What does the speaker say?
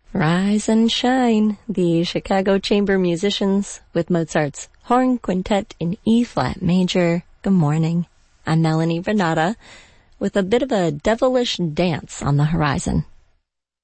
Rise and shine, the Chicago Chamber Musicians with Mozart's Horn Quintet in E-flat major. Good morning. I'm Melanie Renata with a bit of a devilish dance on the horizon.